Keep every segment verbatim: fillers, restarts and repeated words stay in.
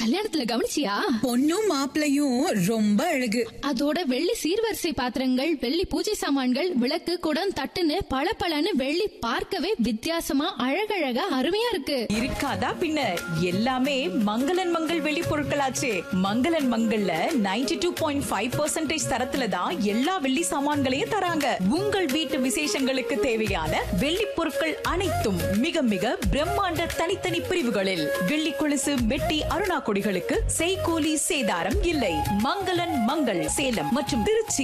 கல்யாணத்துல கவனிச்சியா? பொண்ணும் மாப்பிள்ளையும் ரொம்ப அழகு. அதோட வெள்ளி சீர்வரிசை பாத்திரங்கள், வெள்ளி பூஜை சாமான்கள், விளக்கு, குடம், தட்டுன்னு பளபளன்னு வெள்ளி பார்க்கவே வித்தியாசமா அழகழகா அருமையா இருக்கு. இருக்காதா பின்ன, எல்லாமே மங்களன் மங்கள் வெளி பொருட்களாச்சே. மங்களன் மங்கள்ல ninety two point five percentage தரத்துல தான் எல்லா வெள்ளி சாமான்களையும் தராங்க. உங்கள் வீட்டு விசேஷங்களுக்கு தேவையான வெள்ளி பொருட்கள் அனைத்தும் மிக மிக பிரம்மாண்ட தனித்தனி பிரிவுகளில். வெள்ளி கொலுசு, மெட்டி, அருணா கொடிகளுக்கு செய்கூலி சேதாரம் இல்லை. மங்களன் மங்கள் சேலம் மற்றும் திருச்சி.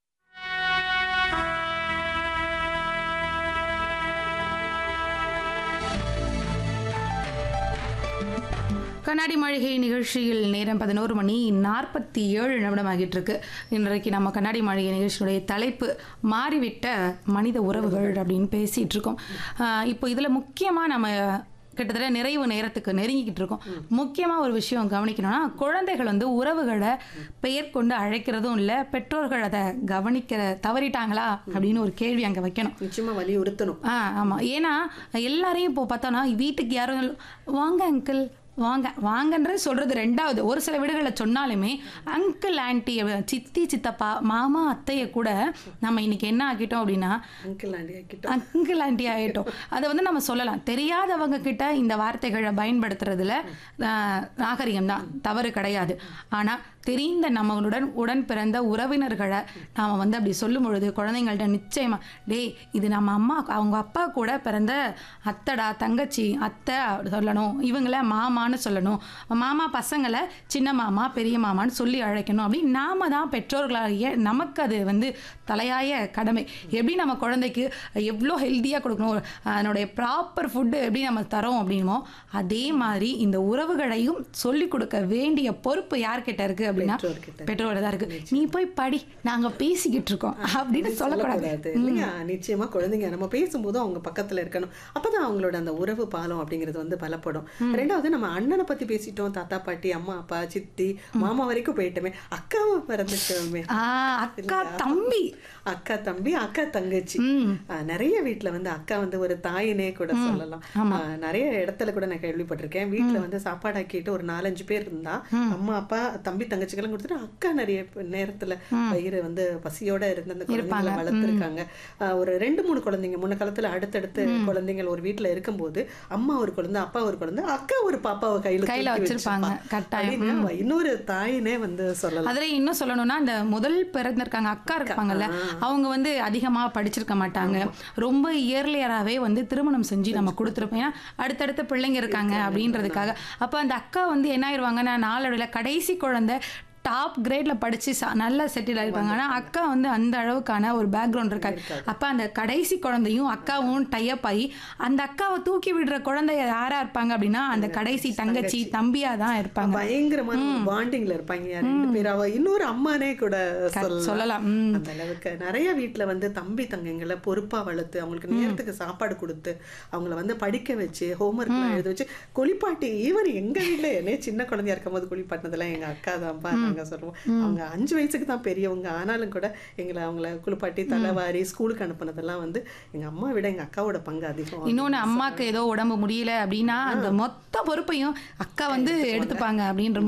கண்ணாடி மாளிகை நிகழ்ச்சியில் நேரம் பதினோரு மணி நாற்பத்தி ஏழு நிமிடம் ஆகிட்டு இருக்கு. இன்றைக்கு நம்ம கண்ணாடி மாளிகை நிகழ்ச்சியுடைய தலைப்பு மாறிவிட்ட மனித உறவுகள் அப்படின்னு பேசிட்டு இருக்கோம். இப்போ இதில் முக்கியமாக நம்ம கிட்டத்தட்ட நிறைவு நேரத்துக்கு நெருங்கிக்கிட்டு இருக்கோம். முக்கியமாக ஒரு விஷயம் கவனிக்கணும்னா, குழந்தைகள் வந்து உறவுகளை பெயர் கொண்டு அழைக்கிறதும் இல்லை, பெற்றோர்கள் அதை கவனிக்கிற தவறிட்டாங்களா அப்படின்னு ஒரு கேள்வி அங்கே வைக்கணும். நிச்சயமாக வலியுறுத்தணும். ஆ ஆமாம். ஏன்னா எல்லாரையும் இப்போ பார்த்தோன்னா வீட்டுக்கு யாரும் வாங்க அங்கிள் வாங்க வாங்கன்றது சொல்றது ரெண்டாவது. ஒரு சில வீடுகளில் சொன்னாலுமே அங்கிள் ஆன்டி, சித்தி சித்தப்பா, மாமா அத்தையை கூட நம்ம இன்னைக்கு என்ன ஆக்கிட்டோம் அப்படின்னா அங்கிள் ஆண்டி ஆக்கிட்டோம் அங்கிள் ஆண்டி ஆகிட்டோம். அதை வந்து நம்ம சொல்லலாம். தெரியாதவங்க கிட்ட இந்த வார்த்தைகளை பயன்படுத்துறதுல நாகரிகம் தான், தவறு கிடையாது. ஆனால் தெரிந்த நம்மளுடன் உடன் பிறந்த உறவினர்களை நாம் வந்து அப்படி சொல்லும் பொழுது குழந்தைங்கள்ட்ட நிச்சயமா, டே இது நம்ம அம்மா அவங்க அப்பா கூட பிறந்த அத்தடா தங்கச்சி அத்தை சொல்லணும், இவங்கள மாமான்னு சொல்லணும், மாமா பசங்களை சின்ன மாமா பெரிய மாமான்னு சொல்லி அழைக்கணும். அப்படி நாம தான் பெற்றோர்களாகிய நமக்கு அது வந்து தலையாய கடமை. எப்படி நம்ம குழந்தைக்கு எவ்வளோ ஹெல்த்தியாக கொடுக்கணும், அதனுடைய ப்ராப்பர் ஃபுட்டு எப்படி நம்ம தரோம் அப்படின்னமோ அதே மாதிரி இந்த உறவுகளையும் சொல்லிக் கொடுக்க வேண்டிய பொறுப்பு யார்கிட்ட இருக்கு அப்படின்னா பெற்றோர் தான் இருக்கு. நீ போய் படி, நாங்க பேசிக்கிட்டு இருக்கோம் அப்படின்னு சொல்லக்கூடாது இல்லையா? நிச்சயமா குழந்தைங்க நம்ம பேசும்போது அவங்க பக்கத்துல இருக்கணும். அப்பதான் அவங்களோட அந்த உறவு பாலம் அப்படிங்கிறது வந்து பலப்படும். ரெண்டாவது, நம்ம அண்ணனை பத்தி பேசிட்டோம், தாத்தா பாட்டி அம்மா அப்பா சித்தி மாமா வரைக்கும் போயிட்டோமே, அக்காவை பிறந்துட்டோமே, அக்கா தம்பி அக்கா தம்பி அக்கா தங்கச்சி. நிறைய வீட்டுல வந்து அக்கா வந்து ஒரு தாயினே கூட சொல்லலாம். நிறைய இடத்துல கூட நான் கேள்விப்பட்டிருக்கேன். வீட்டுல வந்து சாப்பாடு ஆக்கிட்டு ஒரு நாலஞ்சு பேர் இருந்தா அம்மா அப்பா தம்பி தங்கச்சிக்கெல்லாம் கொடுத்துட்டு அக்கா நிறைய நேரத்துல வயிறு வந்து பசியோட இருந்து அந்த குழந்தைங்களை வளர்த்துருக்காங்க. ஒரு ரெண்டு மூணு குழந்தைங்க முன்ன காலத்துல அடுத்தடுத்து குழந்தைகள் ஒரு வீட்டுல இருக்கும்போது அம்மா ஒரு குழந்தை அப்பா ஒரு குழந்தை அக்கா ஒரு பாப்பாவை கையில கையில வச்சிருப்பாங்க. கட்டாயம் இன்னொரு தாயினே வந்து சொல்லலாம். அதுல இன்னும் சொல்லணும்னா, இந்த முதல் பிறந்திருக்காங்க அக்கா இருப்பாங்கல்ல, அவங்க வந்து அதிகமா படிச்சிருக்க மாட்டாங்க, ரொம்ப இயர்லியராகவே வந்து திருமணம் செஞ்சு நம்ம கொடுத்துருப்போம். ஏன்னா அடுத்தடுத்த பிள்ளைங்க இருக்காங்க அப்படின்றதுக்காக. அப்போ அந்த அக்கா வந்து என்ன ஆயிடுவாங்கன்னா, நாளடைவில் கடைசி குழந்தை டாப் கிரேட்ல படிச்சு நல்லா செட்டில் ஆயிருப்பாங்க. ஆனால் அக்கா வந்து அந்த அளவுக்கான ஒரு பேக்ரவுண்ட் இருக்காது. அப்போ அந்த கடைசி குழந்தையும் அக்காவும் டைப் ஆகி அந்த அக்காவை தூக்கி விடுற குழந்தை யாரா இருப்பாங்க அப்படின்னா அந்த கடைசி தங்கச்சி தம்பியா தான் இருப்பாங்க. பயங்கரமான பாண்டிங்ல இருப்பாங்க ரெண்டு பேராவ. இன்னொரு அம்மானே கூட சொல்லலாம். அந்த அளவுக்கு நிறைய வீட்டுல வந்து தம்பி தங்கைங்களை பொறுப்பா வளர்த்து அவங்களுக்கு நேரத்துக்கு சாப்பாடு கொடுத்து அவங்கள வந்து படிக்க வச்சு ஹோம்ஒர்க் எழுத வச்சு குளிப்பாட்டி, ஈவன் எங்க வீட்டுல என்ன சின்ன குழந்தையா இருக்கும் போது குளிப்பாட்டினதெல்லாம் எங்க அக்கா தான் சொல்லுவோம். அவங்க அஞ்சு வயசுக்கு தான் பெரியவங்க, ஆனாலும் கூட எங்களை அவங்கள குளிப்பாட்டி தலைவாரி ஸ்கூலுக்கு அனுப்புனதெல்லாம் வந்து எங்க அம்மா விட எங்க அக்காவோட பங்கு அதிகம். இன்னொன்னு, அம்மாக்கு ஏதோ உடம்பு முடியல அப்படின்னா அந்த மொத்த பொறுப்பையும் அக்கா வந்து எடுத்துப்பாங்க அப்படின்ற